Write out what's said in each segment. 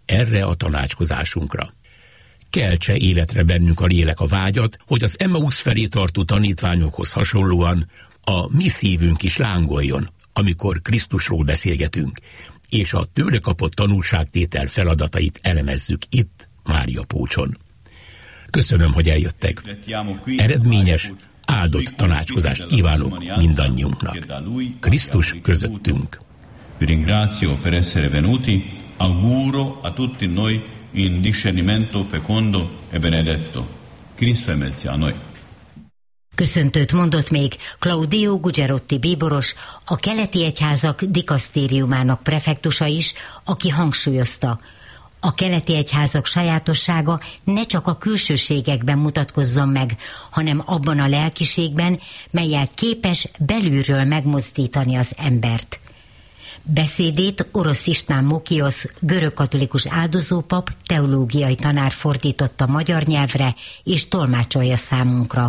erre a tanácskozásunkra. Keltse életre bennünk a lélek a vágyat, hogy az Emmausz felé tartó tanítványokhoz hasonlóan a mi szívünk is lángoljon, amikor Krisztusról beszélgetünk, és a tőle kapott tanulságtétel feladatait elemezzük itt, Mária Pócson. Köszönöm, hogy eljöttek. Eredményes, áldott tanácskozást kívánok mindannyiunknak. Krisztus közöttünk. Vi ringrazio per essere venuti. Auguro a tutti noi in discernimento fecondo e benedetto. Cristo è mezzo a noi. Köszöntőt mondott még Claudio Gugerotti bíboros, a keleti egyházak dikasztériumának prefektusa is, aki hangsúlyozta: a keleti egyházak sajátossága ne csak a külsőségekben mutatkozzon meg, hanem abban a lelkiségben, mellyel képes belülről megmozdítani az embert. Beszédét Orosz István Mokiosz, görögkatolikus áldozópap, teológiai tanár fordította magyar nyelvre és tolmácsolja számunkra.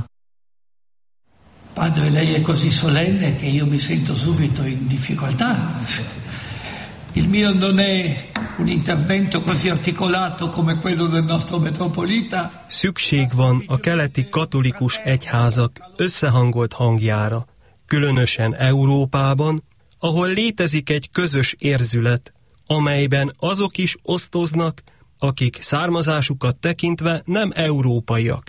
Padre, lei è così solenne che io mi sento subito in difficoltà. Il mio non è un intervento così articolato come quello del nostro metropolita. Szükség van a keleti katolikus egyházak összehangolt hangjára, különösen Európában, ahol létezik egy közös érzület, amelyben azok is osztoznak, akik származásukat tekintve nem európaiak.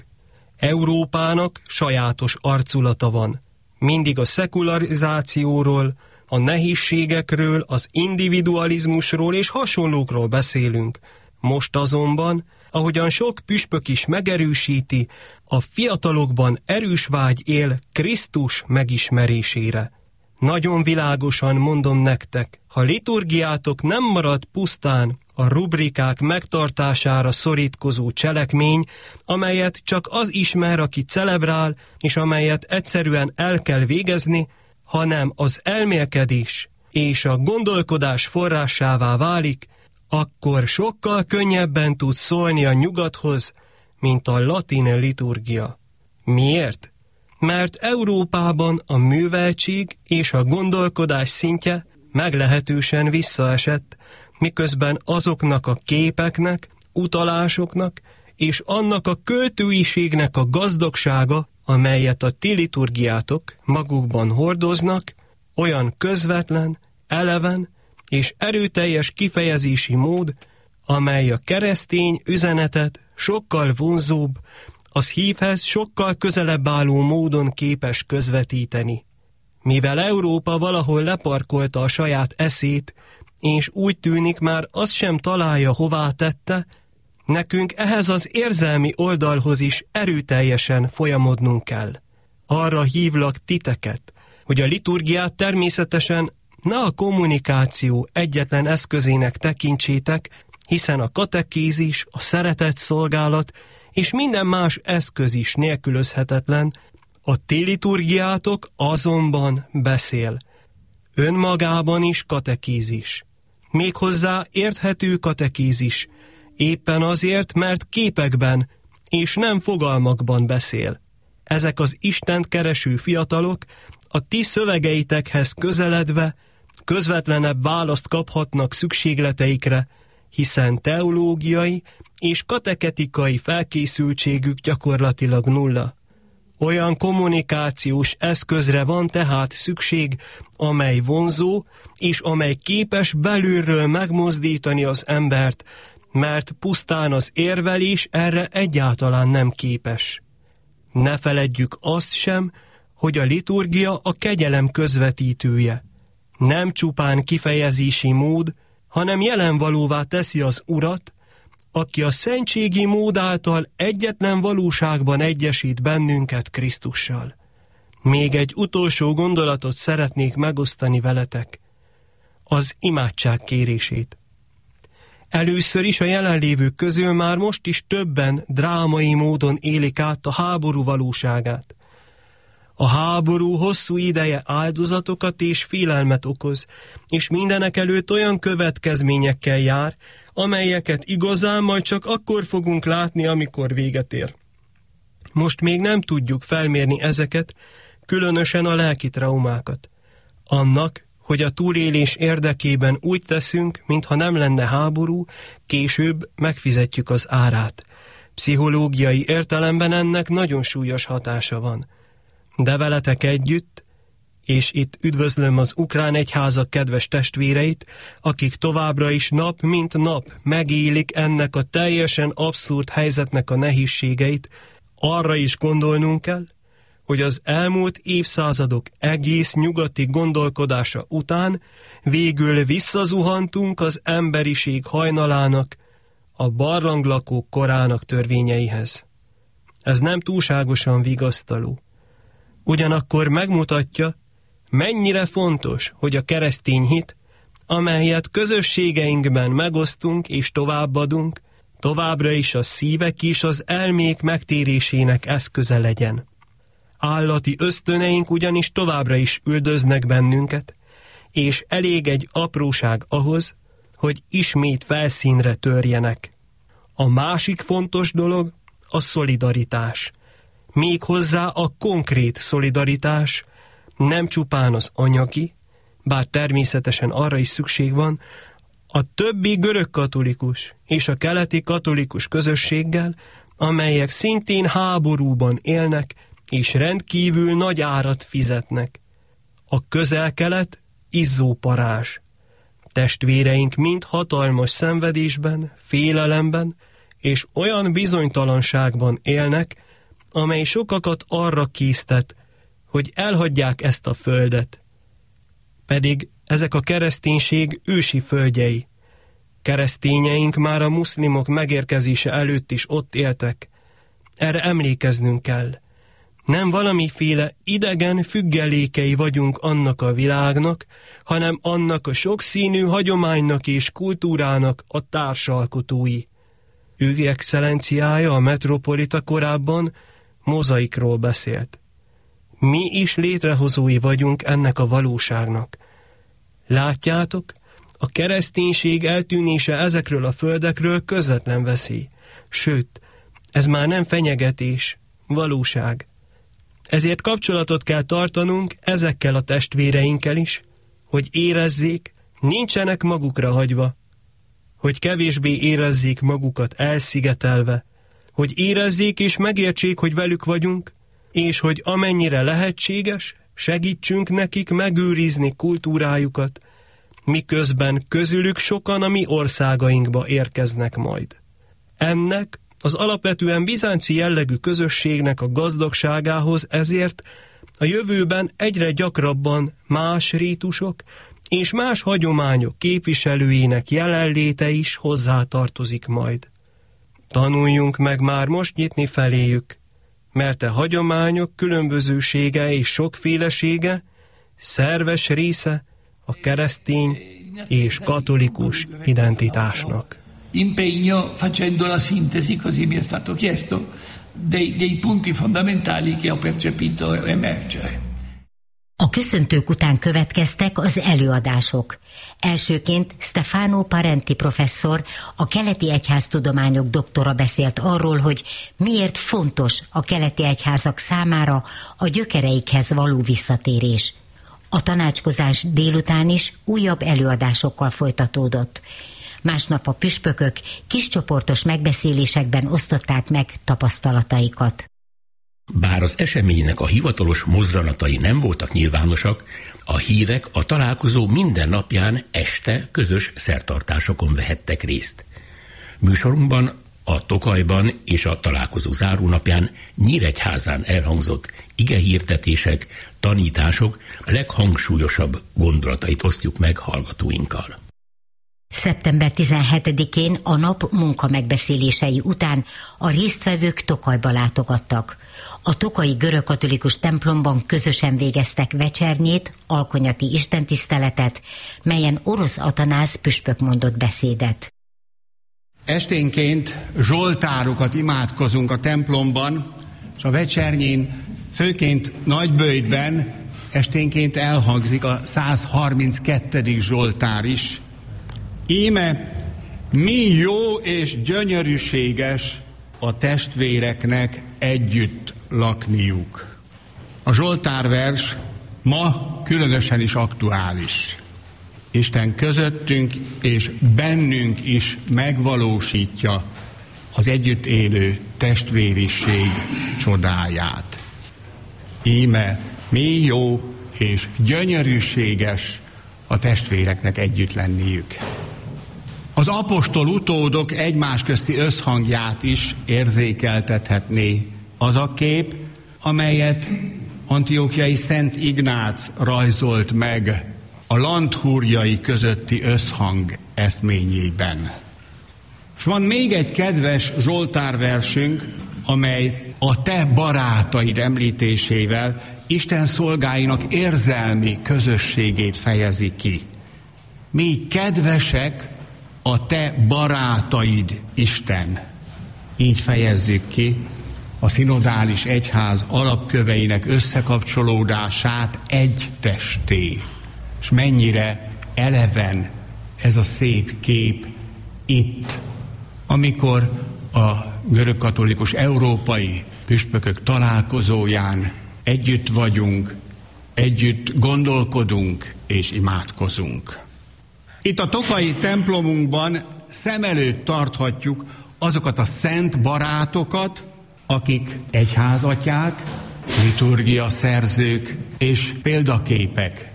Európának sajátos arculata van. Mindig a szekularizációról, a nehézségekről, az individualizmusról és hasonlókról beszélünk. Most azonban, ahogyan sok püspök is megerősíti, a fiatalokban erős vágy él Krisztus megismerésére. Nagyon világosan mondom nektek, ha liturgiátok nem marad pusztán a rubrikák megtartására szorítkozó cselekmény, amelyet csak az ismer, aki celebrál, és amelyet egyszerűen el kell végezni, hanem az elmélkedés és a gondolkodás forrásává válik, akkor sokkal könnyebben tud szólni a nyugathoz, mint a latin liturgia. Miért? Mert Európában a műveltség és a gondolkodás szintje meglehetősen visszaesett, miközben azoknak a képeknek, utalásoknak és annak a költőiségnek a gazdagsága, amelyet a ti liturgiátok magukban hordoznak, olyan közvetlen, eleven és erőteljes kifejezési mód, amely a keresztény üzenetet sokkal vonzóbb, az hívhez sokkal közelebb álló módon képes közvetíteni. Mivel Európa valahol leparkolta a saját eszét, és úgy tűnik már azt sem találja, hová tette, nekünk ehhez az érzelmi oldalhoz is erőteljesen folyamodnunk kell. Arra hívlak titeket, hogy a liturgiát természetesen ne a kommunikáció egyetlen eszközének tekintsétek, hiszen a katekézis, a szeretetszolgálat és minden más eszköz is nélkülözhetetlen, a ti liturgiátok azonban beszél. Önmagában is katekézis. Méghozzá érthető katekézis, éppen azért, mert képekben és nem fogalmakban beszél. Ezek az Istent kereső fiatalok a ti szövegeitekhez közeledve közvetlenebb választ kaphatnak szükségleteikre, hiszen teológiai és kateketikai felkészültségük gyakorlatilag nulla. Olyan kommunikációs eszközre van tehát szükség, amely vonzó, és amely képes belülről megmozdítani az embert, mert pusztán az érvelés erre egyáltalán nem képes. Ne feledjük azt sem, hogy a liturgia a kegyelem közvetítője. Nem csupán kifejezési mód, hanem jelenvalóvá teszi az Urat, aki a szentségi mód által egyetlen valóságban egyesít bennünket Krisztussal. Még egy utolsó gondolatot szeretnék megosztani veletek, az imádság kérését. Először is a jelenlévők közül már most is többen drámai módon élik át a háború valóságát. A háború hosszú ideje áldozatokat és félelmet okoz, és mindenek előtt olyan következményekkel jár, amelyeket igazán majd csak akkor fogunk látni, amikor véget ér. Most még nem tudjuk felmérni ezeket, különösen a lelki traumákat. Annak, hogy a túlélés érdekében úgy teszünk, mintha nem lenne háború, később megfizetjük az árát. Pszichológiai értelemben ennek nagyon súlyos hatása van. De veletek együtt, és itt üdvözlöm az ukrán egyházak kedves testvéreit, akik továbbra is nap mint nap megélik ennek a teljesen abszurd helyzetnek a nehézségeit, arra is gondolnunk kell, hogy az elmúlt évszázadok egész nyugati gondolkodása után végül visszazuhantunk az emberiség hajnalának, a barlanglakók korának törvényeihez. Ez nem túlságosan vigasztaló. Ugyanakkor megmutatja, mennyire fontos, hogy a keresztény hit, amelyet közösségeinkben megosztunk és továbbadunk, továbbra is a szívek és az elmék megtérésének eszköze legyen. Állati ösztöneink ugyanis továbbra is üldöznek bennünket, és elég egy apróság ahhoz, hogy ismét felszínre törjenek. A másik fontos dolog a szolidaritás. Méghozzá a konkrét szolidaritás, nem csupán az anyagi, bár természetesen arra is szükség van, a többi görögkatolikus és a keleti katolikus közösséggel, amelyek szintén háborúban élnek, és rendkívül nagy árat fizetnek. A Közel-Kelet izzó parázs. Testvéreink mind hatalmas szenvedésben, félelemben és olyan bizonytalanságban élnek, amely sokakat arra késztet, hogy elhagyják ezt a földet. Pedig ezek a kereszténység ősi földjei. Keresztényeink már a muszlimok megérkezése előtt is ott éltek. Erre emlékeznünk kell. Nem valamiféle idegen függelékei vagyunk annak a világnak, hanem annak a sokszínű hagyománynak és kultúrának a társalkotói. Ő excellenciája, a metropolita korábban mozaikról beszélt. Mi is létrehozói vagyunk ennek a valóságnak. Látjátok, a kereszténység eltűnése ezekről a földekről közvetlen veszély. Sőt, ez már nem fenyegetés, valóság. Ezért kapcsolatot kell tartanunk ezekkel a testvéreinkkel is, hogy érezzék, nincsenek magukra hagyva, hogy kevésbé érezzék magukat elszigetelve, hogy érezzék és megértsék, hogy velük vagyunk, és hogy amennyire lehetséges, segítsünk nekik megőrizni kultúrájukat, miközben közülük sokan a mi országainkba érkeznek majd. Ennek az alapvetően bizánci jellegű közösségnek a gazdagságához ezért a jövőben egyre gyakrabban más rítusok és más hagyományok képviselőinek jelenléte is hozzátartozik majd. Tanuljunk meg már most nyitni feléjük, mert a hagyományok különbözősége és sokfélesége szerves része a keresztény és katolikus identitásnak. Impegno facendo la sintesi, così mi è stato chiesto, dei punti fondamentali che ho percepito emergere. A köszöntők után következtek az előadások. Elsőként Stefano Parenti professzor, a keleti egyháztudományok doktora beszélt arról, hogy miért fontos a keleti egyházak számára a gyökereikhez való visszatérés. A tanácskozás délután is újabb előadásokkal folytatódott. Másnap a püspökök kiscsoportos megbeszélésekben osztották meg tapasztalataikat. Bár az eseménynek a hivatalos mozzanatai nem voltak nyilvánosak, a hívek a találkozó minden napján este közös szertartásokon vehettek részt. Műsorunkban a Tokajban és a találkozó zárónapján Nyíregyházán elhangzott igehirdetések, tanítások leghangsúlyosabb gondolatait osztjuk meg hallgatóinkkal. Szeptember 17-én a nap munkamegbeszélései után a résztvevők Tokajba látogattak. A tokaji görögkatolikus templomban közösen végeztek vecsernyét, alkonyati istentiszteletet, melyen Orosz Atanász püspök mondott beszédet. Esténként zsoltárokat imádkozunk a templomban, és a vecsernyén, főként Nagyböjtben esténként elhangzik a 132. zsoltár is. Íme, mi jó és gyönyörűséges a testvéreknek együtt lakniuk. A zsoltárvers ma különösen is aktuális. Isten közöttünk és bennünk is megvalósítja az együtt élő testvériség csodáját. Íme mi jó és gyönyörűséges a testvéreknek együtt lenniük. Az apostol utódok egymás közti összhangját is érzékeltethetné az a kép, amelyet antiochiai Szent Ignác rajzolt meg a landhúrjai közötti összhang eszményében. És van még egy kedves zsoltárversünk, amely a te barátaid említésével Isten szolgáinak érzelmi közösségét fejezi ki. Mi kedvesek a te barátaid, Isten. Így fejezzük ki a szinodális egyház alapköveinek összekapcsolódását egy testé. És mennyire eleven ez a szép kép itt, amikor a görögkatolikus európai püspökök találkozóján együtt vagyunk, együtt gondolkodunk és imádkozunk. Itt a tokaji templomunkban szem előtt tarthatjuk azokat a szent barátokat, akik egyházatyák, liturgia szerzők és példaképek,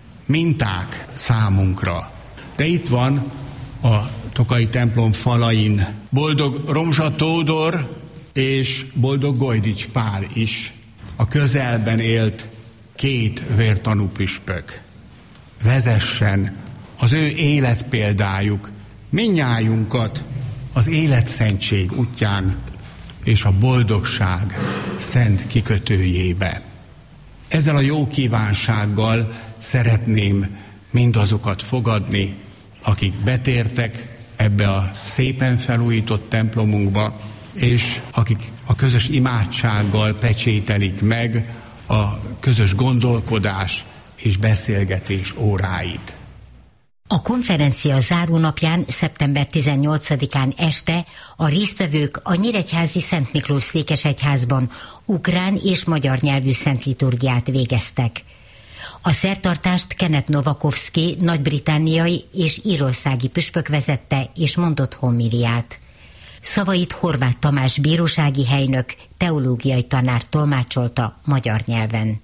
minták számunkra. De itt van a tokaji templom falain boldog Romzsa Tódor és boldog Gojdics Pál is, a közelben élt két vértanú püspök. Vezessen az ő életpéldájuk mindnyájunkat az életszentség útján és a boldogság szent kikötőjébe. Ezzel a jó kívánsággal szeretném mindazokat fogadni, akik betértek ebbe a szépen felújított templomunkba, és akik a közös imádsággal pecsételik meg a közös gondolkodás és beszélgetés óráit. A konferencia zárónapján, szeptember 18-án este a résztvevők a nyíregyházi Szent Miklós székesegyházban ukrán és magyar nyelvű szent liturgiát végeztek. A szertartást Kenneth Novakovsky nagy-britanniai és írországi püspök vezette és mondott homiliát. Szavait Horváth Tamás bírósági helynök, teológiai tanár tolmácsolta magyar nyelven.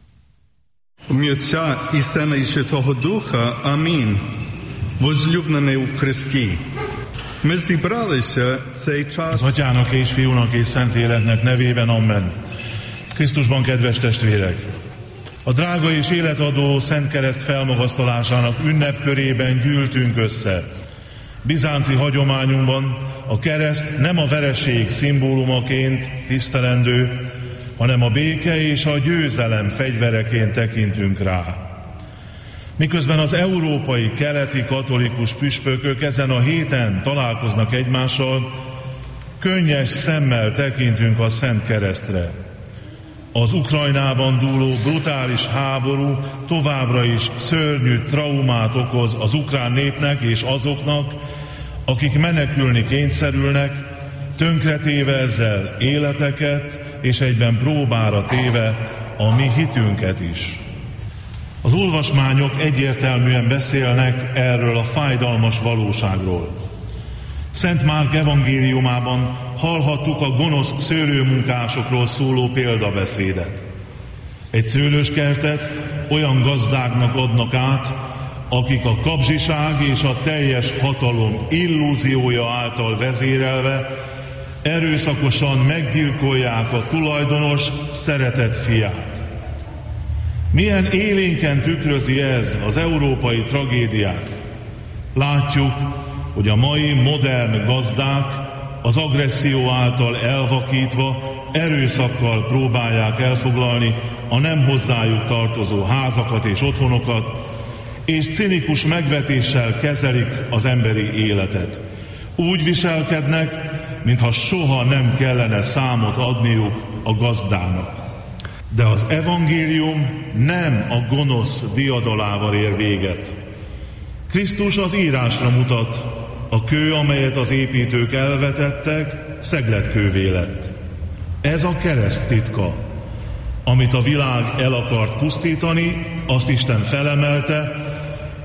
Amin. Возлюбленные у Христі, ми зібралися цей час... Az Atyának és Fiúnak és Szentléleknek nevében, amen. Krisztusban, kedves testvérek! A drága és életadó Szent Kereszt felmagasztalásának ünnepkörében gyűltünk össze. Bizánci hagyományunkban a kereszt nem a vereség szimbólumaként tisztelendő, hanem a béke és a győzelem fegyvereként tekintünk rá. Miközben az európai keleti katolikus püspökök ezen a héten találkoznak egymással, könnyes szemmel tekintünk a Szent Keresztre. Az Ukrajnában dúló brutális háború továbbra is szörnyű traumát okoz az ukrán népnek és azoknak, akik menekülni kényszerülnek, tönkretéve ezzel életeket és egyben próbára téve a mi hitünket is. Az olvasmányok egyértelműen beszélnek erről a fájdalmas valóságról. Szent Márk evangéliumában hallhattuk a gonosz szőlőmunkásokról szóló példabeszédet. Egy szőlőskertet olyan gazdáknak adnak át, akik a kapzsiság és a teljes hatalom illúziója által vezérelve erőszakosan meggyilkolják a tulajdonos szeretett fiát. Milyen élénken tükrözi ez az európai tragédiát? Látjuk, hogy a mai modern gazdák az agresszió által elvakítva erőszakkal próbálják elfoglalni a nem hozzájuk tartozó házakat és otthonokat, és cinikus megvetéssel kezelik az emberi életet. Úgy viselkednek, mintha soha nem kellene számot adniuk a gazdának. De az evangélium nem a gonosz diadalával ér véget. Krisztus az írásra mutat, a kő, amelyet az építők elvetettek, szegletkővé lett. Ez a kereszt titka. Amit a világ el akart pusztítani, azt Isten felemelte,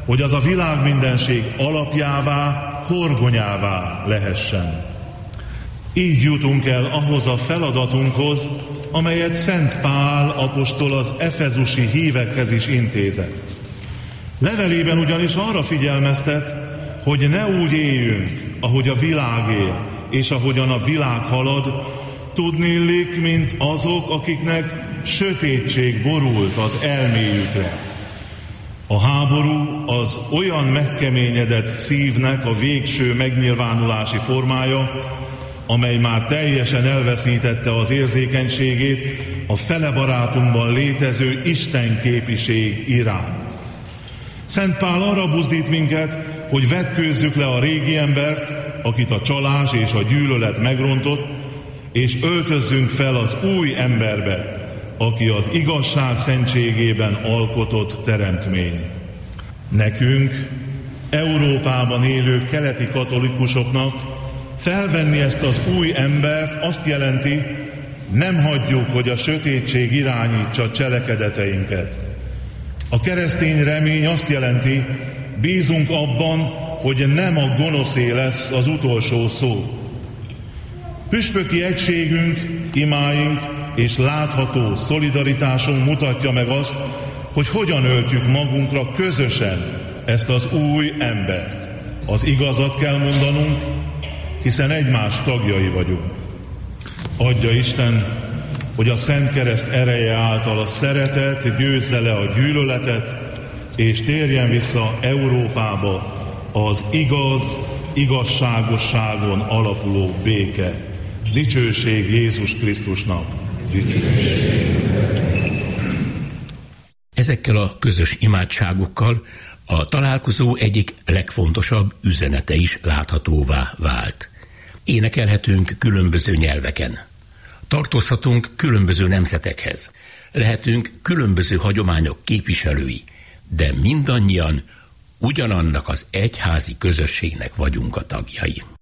hogy az a világ mindenség alapjává, horgonyává lehessen. Így jutunk el ahhoz a feladatunkhoz, amelyet Szent Pál apostol az efezusi hívekhez is intézett. Levelében ugyanis arra figyelmeztet, hogy ne úgy éljünk, ahogy a világ él, és ahogyan a világ halad, tudniillik, mint azok, akiknek sötétség borult az elméjükre. A háború az olyan megkeményedett szívnek a végső megnyilvánulási formája, amely már teljesen elveszítette az érzékenységét a fele barátunkban létező istenképiség iránt. Szent Pál arra buzdít minket, hogy vetkőzzük le a régi embert, akit a csalás és a gyűlölet megrontott, és öltözzünk fel az új emberbe, aki az igazság szentségében alkotott teremtmény. Nekünk, Európában élő keleti katolikusoknak felvenni ezt az új embert azt jelenti, nem hagyjuk, hogy a sötétség irányítsa cselekedeteinket. A keresztény remény azt jelenti, bízunk abban, hogy nem a gonoszé lesz az utolsó szó. Püspöki egységünk, imáink és látható szolidaritásunk mutatja meg azt, hogy hogyan öltjük magunkra közösen ezt az új embert. Az igazat kell mondanunk, hiszen egymás tagjai vagyunk. Adja Isten, hogy a Szent Kereszt ereje által a szeretet győzze le a gyűlöletet, és térjen vissza Európába az igazságosságon alapuló béke. Dicsőség Jézus Krisztusnak! Dicsőség! Ezekkel a közös imádságokkal a találkozó egyik legfontosabb üzenete is láthatóvá vált. Énekelhetünk különböző nyelveken. Tartozhatunk különböző nemzetekhez. Lehetünk különböző hagyományok képviselői, de mindannyian ugyanannak az egyházi közösségnek vagyunk a tagjai.